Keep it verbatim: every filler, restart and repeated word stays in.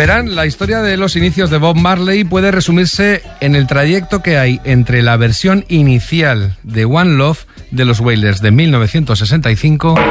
Verán, la historia de los inicios de Bob Marley puede resumirse en el trayecto que hay entre la versión inicial de One Love de los Wailers de mil novecientos sesenta y cinco